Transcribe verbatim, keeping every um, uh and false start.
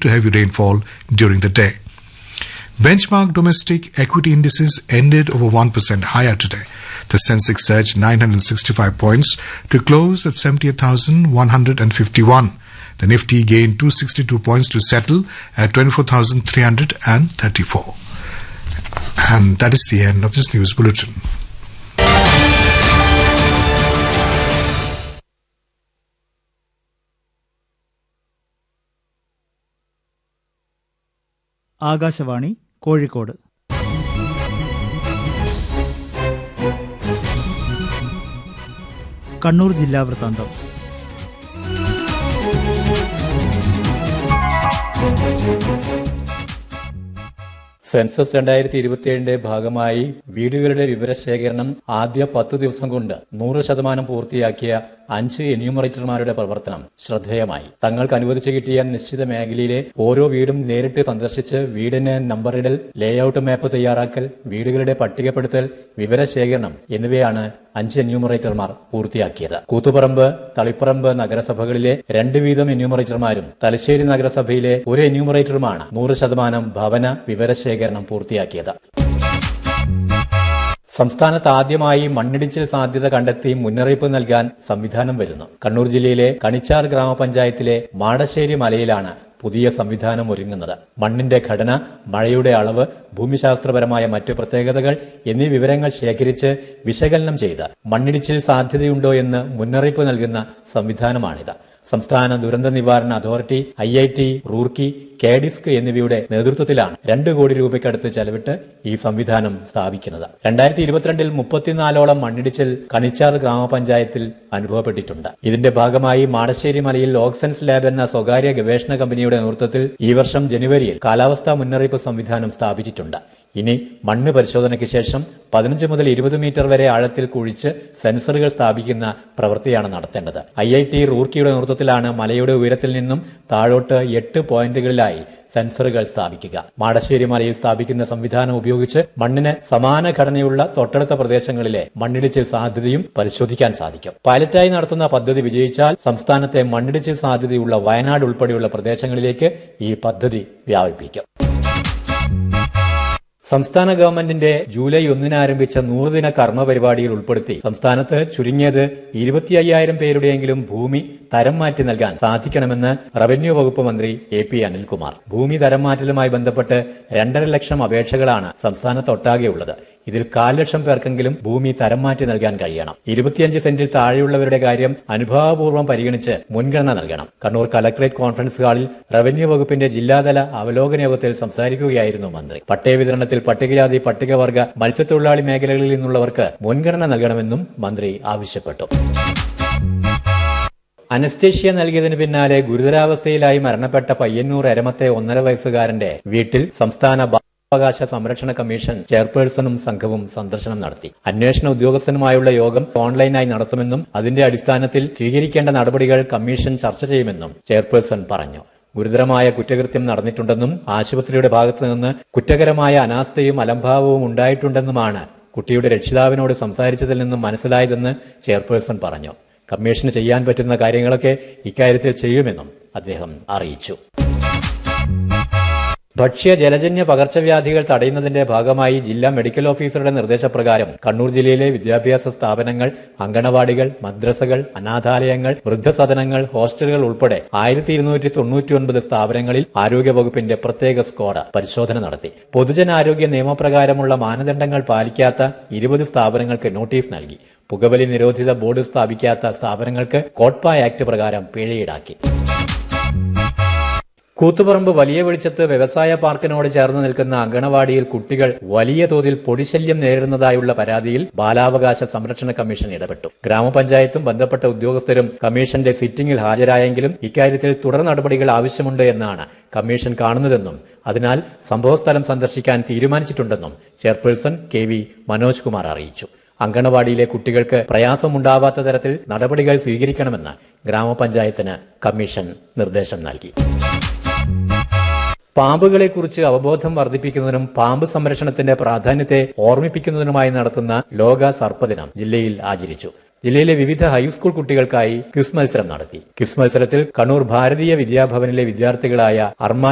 to heavy rainfall during the day. Benchmark domestic equity indices ended over one percent higher today. The Sensex surged nine hundred sixty-five points to close at seventy-eight thousand one hundred fifty-one. The Nifty gained two hundred sixty-two points to settle at twenty-four thousand three hundred thirty-four. And that is the end of this news bulletin. Akashvani Kozhikode. Kannur ജില്ലാ വൃത്താന്തം. Census രണ്ടായിരത്തി ഇരുപത്തിയേഴിന്റെ ഭാഗമായി വീടുകളുടെ വിവരശേഖരണം ആദ്യ പത്ത് ദിവസം കൊണ്ട് നൂറ് ശതമാനം പൂർത്തിയാക്കിയ അഞ്ച് എന്യൂമറേറ്റർമാരുടെ പ്രവർത്തനം ശ്രദ്ധേയമായി. തങ്ങൾക്ക് അനുവദിച്ചു കിട്ടിയ നിശ്ചിത മേഖലയിലെ ഓരോ വീടും നേരിട്ട് സന്ദർശിച്ച് വീടിന് നമ്പറിടൽ, ലേഔട്ട് മാപ്പ് തയ്യാറാക്കൽ, വീടുകളുടെ പട്ടികപ്പെടുത്തൽ, വിവരശേഖരണം എന്നിവയാണ് അഞ്ച് എന്യൂമറേറ്റർമാർ പൂർത്തിയാക്കിയത്. കൂത്തുപറമ്പ്, തളിപ്പറമ്പ് നഗരസഭകളിലെ രണ്ട് വീതം എന്യൂമറേറ്റർമാരും തലശ്ശേരി നഗരസഭയിലെ ഒരു എന്യൂമറേറ്ററുമാണ് നൂറ് ശതമാനം ഭവന വിവരശേഖരണം പൂർത്തിയാക്കിയത്. സംസ്ഥാനത്ത് ആദ്യമായി മണ്ണിടിച്ചിൽ സാധ്യത കണ്ടെത്തി മുന്നറിയിപ്പ് നൽകാൻ സംവിധാനം വരുന്നു. കണ്ണൂർ ജില്ലയിലെ കണിച്ചാർ ഗ്രാമപഞ്ചായത്തിലെ മാടശ്ശേരി മലയിലാണ് പുതിയ സംവിധാനം ഒരുങ്ങുന്നത്. മണ്ണിന്റെ ഘടന, മഴയുടെ അളവ്, ഭൂമിശാസ്ത്രപരമായ മറ്റു പ്രത്യേകതകൾ എന്നീ വിവരങ്ങൾ ശേഖരിച്ച് വിശകലനം ചെയ്ത് മണ്ണിടിച്ചിൽ സാധ്യതയുണ്ടോ എന്ന് മുന്നറിയിപ്പ് നൽകുന്ന സംവിധാനമാണിത്. സംസ്ഥാന ദുരന്ത നിവാരണ authority, I I T Roorkee, K-DISC എന്നിവയുടെ നേതൃത്വത്തിലാണ് രണ്ട് കോടി രൂപയ്ക്കടുത്ത് ചെലവിട്ട് ഈ സംവിധാനം സ്ഥാപിക്കുന്നത്. രണ്ടായിരത്തി ഇരുപത്തിരണ്ടിൽ മുപ്പത്തിനാലോളം മണ്ണിടിച്ചിൽ കണിച്ചാർ ഗ്രാമപഞ്ചായത്തിൽ അനുഭവപ്പെട്ടിട്ടുണ്ട്. ഇതിന്റെ ഭാഗമായി മാടശ്ശേരി മലയിൽ ഓക്സൻസ് ലാബ് എന്ന സ്വകാര്യ ഗവേഷണ കമ്പനിയുടെ നേതൃത്വത്തിൽ ഈ വർഷം ജനുവരിയിൽ കാലാവസ്ഥാ മുന്നറിയിപ്പ് സംവിധാനം സ്ഥാപിച്ചിട്ടുണ്ട്. ഇനി മണ്ണ് പരിശോധനയ്ക്ക് ശേഷം പതിനഞ്ച് മുതൽ ഇരുപത് മീറ്റർ വരെ ആഴത്തിൽ കുഴിച്ച് സെൻസറുകൾ സ്ഥാപിക്കുന്ന പ്രവൃത്തിയാണ് നടത്തേണ്ടത്. ഐ ഐ ടി റൂർക്കിയുടെ നേതൃത്വത്തിലാണ് മലയുടെ ഉയരത്തിൽ നിന്നും താഴോട്ട് എട്ട് പോയിന്റുകളിലായി സെൻസറുകൾ സ്ഥാപിക്കുക. മാടശ്ശേരി മലയിൽ സ്ഥാപിക്കുന്ന സംവിധാനം ഉപയോഗിച്ച് മണ്ണിന് സമാന ഘടനയുള്ള തൊട്ടടുത്ത പ്രദേശങ്ങളിലെ മണ്ണിടിച്ചിൽ സാധ്യതയും പരിശോധിക്കാൻ സാധിക്കും. പൈലറ്റായി നടത്തുന്ന പദ്ധതി വിജയിച്ചാൽ സംസ്ഥാനത്തെ മണ്ണിടിച്ചിൽ സാധ്യതയുള്ള വയനാട് ഉൾപ്പെടെയുള്ള പ്രദേശങ്ങളിലേക്ക് ഈ പദ്ധതി വ്യാപിപ്പിക്കും. സംസ്ഥാന ഗവൺമെന്റിന്റെ ജൂലൈ ഒന്നിന് ആരംഭിച്ച നൂറുദിന കർമ്മ പരിപാടിയിൽ ഉൾപ്പെടുത്തി സംസ്ഥാനത്ത് ചുരുങ്ങിയത് ഇരുപത്തി അയ്യായിരം പേരുടെയെങ്കിലും ഭൂമി തരം മാറ്റി നൽകാൻ സാധിക്കണമെന്ന് റവന്യൂ വകുപ്പ് മന്ത്രി എ പി അനിൽകുമാർ. ഭൂമി തരം മാറ്റലുമായി ബന്ധപ്പെട്ട് രണ്ടര ലക്ഷം അപേക്ഷകളാണ് സംസ്ഥാനത്തൊട്ടാകെയുള്ളത്. ഇതിൽ കാൽ ലക്ഷം പേർക്കെങ്കിലും ഭൂമി തരം മാറ്റി നൽകാൻ കഴിയണം. ഇരുപത്തിയഞ്ച് സെന്റിൽ താഴെയുള്ളവരുടെ കാര്യം അനുഭാവപൂർവ്വം പരിഗണിച്ച് മുൻഗണന നൽകണം. കണ്ണൂർ കലക്ടറേറ്റ് കോൺഫറൻസ് ഹാളിൽ റവന്യൂ വകുപ്പിന്റെ ജില്ലാതല അവലോകന യോഗത്തിൽ സംസാരിക്കുകയായിരുന്നു മന്ത്രി. പട്ടയ വിതരണത്തിൽ പട്ടികജാതി, പട്ടികവർഗ, മത്സ്യത്തൊഴിലാളി മേഖലകളിൽ നിന്നുള്ളവർക്ക് മുൻഗണന നൽകണമെന്നും മന്ത്രി ആവശ്യപ്പെട്ടു. അനസ്തേഷ്യ നൽകിയതിന് പിന്നാലെ ഗുരുതരാവസ്ഥയിലായി മരണപ്പെട്ട പയ്യന്നൂർ എരമത്തെ ഒന്നര വയസ്സുകാരന്റെ വീട്ടിൽ സംസ്ഥാന അവകാശ സംരക്ഷണ കമ്മീഷൻ ചെയർപേഴ്സണും സംഘവും സന്ദർശനം നടത്തി. അന്വേഷണ ഉദ്യോഗസ്ഥനുമായുള്ള യോഗം ഓൺലൈനായി നടത്തുമെന്നും അതിന്റെ അടിസ്ഥാനത്തിൽ സ്വീകരിക്കേണ്ട നടപടികൾ കമ്മീഷൻ ചർച്ച ചെയ്യുമെന്നും ചെയർപേഴ്സൺ പറഞ്ഞു. ഗുരുതരമായ കുറ്റകൃത്യം നടന്നിട്ടുണ്ടെന്നും ആശുപത്രിയുടെ ഭാഗത്തുനിന്ന് കുറ്റകരമായ അനാസ്ഥയും അലംഭാവവും ഉണ്ടായിട്ടുണ്ടെന്നുമാണ് കുട്ടിയുടെ രക്ഷിതാവിനോട് സംസാരിച്ചതിൽ നിന്നും മനസ്സിലായതെന്ന് ചെയർപേഴ്സൺ പറഞ്ഞു. കമ്മീഷന് ചെയ്യാൻ പറ്റുന്ന കാര്യങ്ങളൊക്കെ ഇക്കാര്യത്തിൽ ചെയ്യുമെന്നും അദ്ദേഹം അറിയിച്ചു. ഭക്ഷ്യ ജലജന്യ പകർച്ചവ്യാധികൾ തടയുന്നതിന്റെ ഭാഗമായി ജില്ലാ മെഡിക്കൽ ഓഫീസറുടെ നിർദ്ദേശപ്രകാരം കണ്ണൂർ ജില്ലയിലെ വിദ്യാഭ്യാസ സ്ഥാപനങ്ങൾ, അങ്കണവാടികൾ, മദ്രസകൾ, അനാഥാലയങ്ങൾ, വൃദ്ധസദനങ്ങൾ, ഹോസ്റ്റലുകൾ ഉൾപ്പെടെ ആയിരത്തി ഇരുന്നൂറ്റി തൊണ്ണൂറ്റി ഒൻപത് സ്ഥാപനങ്ങളിൽ ആരോഗ്യവകുപ്പിന്റെ പ്രത്യേക സ്ക്വാഡ് പരിശോധന നടത്തി. പൊതുജനാരോഗ്യ നിയമപ്രകാരമുള്ള മാനദണ്ഡങ്ങൾ പാലിക്കാത്ത ഇരുപത് സ്ഥാപനങ്ങൾക്ക് നോട്ടീസ് നൽകി. പുകവലി നിരോധിത ബോർഡ് സ്ഥാപിക്കാത്ത സ്ഥാപനങ്ങൾക്ക് കോട്ട്പ ആക്ട് പ്രകാരം പിഴ ഈടാക്കി. കൂത്തുപറമ്പ് വലിയ വെളിച്ചത്ത് വ്യവസായ പാർക്കിനോട് ചേർന്ന് നിൽക്കുന്ന അങ്കണവാടിയിൽ കുട്ടികൾ വലിയ തോതിൽ പൊടിശല്യം നേരിടുന്നതായുള്ള പരാതിയിൽ ബാലാവകാശ സംരക്ഷണ കമ്മീഷൻ ഇടപെട്ടു. ഗ്രാമപഞ്ചായത്തും ബന്ധപ്പെട്ട ഉദ്യോഗസ്ഥരും കമ്മീഷന്റെ സിറ്റിംഗിൽ ഹാജരായെങ്കിലും ഇക്കാര്യത്തിൽ തുടർ നടപടികൾ ആവശ്യമുണ്ട് എന്നാണ് കമ്മീഷൻ കാണുന്നതെന്നും അതിനാൽ സംഭവസ്ഥലം സന്ദർശിക്കാൻ തീരുമാനിച്ചിട്ടുണ്ടെന്നും chairperson K V Manoj Kumar അറിയിച്ചു. അങ്കണവാടിയിലെ കുട്ടികൾക്ക് പ്രയാസമുണ്ടാവാത്ത തരത്തിൽ നടപടികൾ സ്വീകരിക്കണമെന്ന് ഗ്രാമപഞ്ചായത്തിന് കമ്മീഷൻ നിർദ്ദേശം നൽകി. പാമ്പുകളെക്കുറിച്ച് അവബോധം വർദ്ധിപ്പിക്കുന്നതിനും പാമ്പ് സംരക്ഷണത്തിന്റെ പ്രാധാന്യത്തെ ഓർമ്മിപ്പിക്കുന്നതിനുമായി നടത്തുന്ന ലോക സർപ്പദിനം ജില്ലയിൽ ആചരിച്ചു. ജില്ലയിലെ വിവിധ ഹൈസ്കൂൾ കുട്ടികൾക്കായി ക്വിസ് മത്സരം നടത്തി. ക്വിസ് മത്സരത്തിൽ കണ്ണൂർ ഭാരതീയ വിദ്യാഭവനിലെ വിദ്യാർത്ഥികളായ അർമാൻ